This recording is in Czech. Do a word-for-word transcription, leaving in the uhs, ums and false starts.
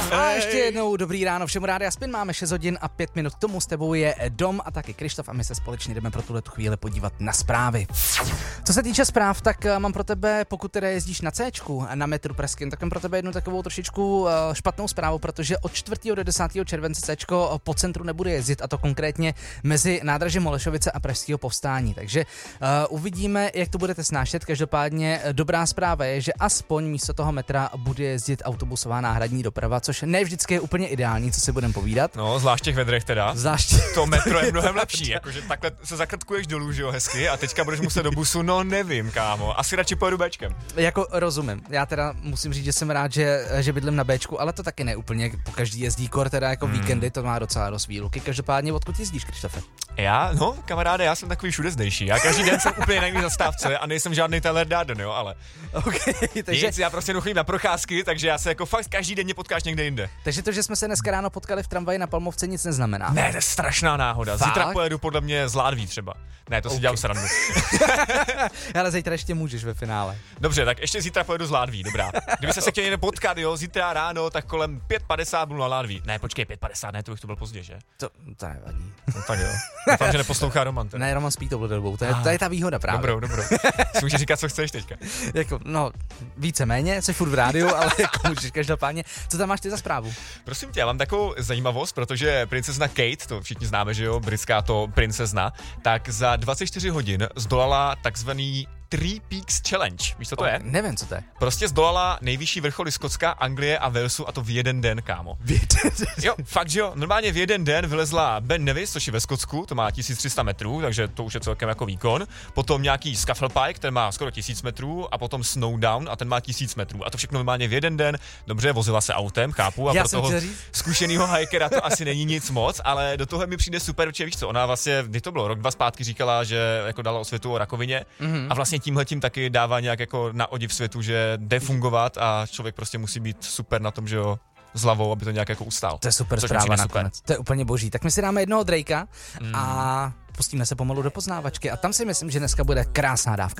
A ještě jednou dobrý ráno všemu Rádia Spin, máme šest hodin a pět minut k tomu, s tebou je Dom a taky Krištof a my se společně jdeme pro tuhle chvíli podívat na zprávy. Co se týče zpráv, tak mám pro tebe, pokud teda jezdíš na Cčku na metru pražském, tak mám pro tebe jednu takovou trošičku špatnou zprávu, protože od čtvrtého do desátého července Cčko po centru nebude jezdit, a to konkrétně mezi nádražím Holešovice a Pražského Povstání. Takže uh, uvidíme, jak to budete snášet. Každopádně dobrá zpráva je, že aspoň místo toho metra bude jezdit autobusová náhradní doprava, což ne vždycky je úplně ideální, co si budeme povídat. No, zvlášť v těch vedrech teda. Zvlášť. To metro je mnohem lepší, jakože takhle se zakrtkuješ dolů, že jo, hezky, a teďka budeš muset do busu, no nevím, kámo, asi radši pojedu Bčkem. Jako rozumím, já teda musím říct, že jsem rád, že, že bydlím na Bčku, ale to taky ne úplně, po každý jezdí kor, teda jako hmm. víkendy, to má docela dost výluky. Každopádně, odkud jezdíš, Krištofe? Já, no, kamaráde, já jsem takový všude zdejší. Já každý den jsem úplně na jiný zastávce a nejsem žádný Tyler Darden, jo, ale. Okay, takže nic, já prostě chodím na procházky, takže já se jako fakt každý den mě potkáš někde jinde. Takže to, že jsme se dneska ráno potkali v tramvaji na Palmovce, nic neznamená. Ne, to je strašná náhoda. Fakt? Zítra pojedu podle mě z Ládví třeba. Ne, to si okay. dělám srandu. Ale zítra ještě můžeš ve finále. Dobře, tak ještě zítra pojedu z Ládví, dobrá. Kdyby se se chtěli někde potkat, jo, zítra ráno, tak kolem pět padesát budu na Ládví. Ne, počkej, pět padesát, ne, to bych to byl pozdě, že? To, to nevadí. No tak jo. Doufám, že neposlouchá Roman. Teda. Ne, Roman spí touhle dobou, to je, to je ta výhoda právě. Dobrou, dobrou. Si můžeš říkat, co chceš teďka. Jako, no, víceméně, jsi furt v rádiu, ale jako můžeš každopádně. Co tam máš ty za zprávu? Prosím tě, já mám takovou zajímavost, protože princezna Kate, to všichni známe, že jo, britská to princezna, tak za dvacet čtyři hodin zdolala takzvaný Three Peaks Challenge. Víš, co to oh, je? Nevím, co to je. Prostě zdolala nejvyšší vrcholy Skotska, Anglie a Walesu, a to v jeden den, kámo. V jeden den? Jo, fakt, že jo. Normálně v jeden den vylezla Ben Nevis, což je ve Skotsku, to má tisíc tři sta metrů, takže to už je celkem jako výkon. Potom nějaký Scafell-Pike, ten má skoro tisíc metrů, a potom Snowdown, a ten má tisíc metrů. A to všechno normálně v jeden den. Dobře, vozila se autem, chápu, a Já pro toho zkušenýho hikera to asi není nic moc, ale do toho mi přijde super, protože víš co, ona vlastně, kdy to bylo, rok, dva zpátky říkala, že jako dala osvětu o rakovině, mm-hmm. a vlastně tímhletím taky dává nějak jako na odiv světu, že jde fungovat a člověk prostě musí být super na tom, že jo, s hlavou, aby to nějak jako ustál. To je super zpráva nakonec. To je úplně boží. Tak my si dáme jednoho Drakea mm. a pustíme se pomalu do poznávačky a tam si myslím, že dneska bude krásná dávka.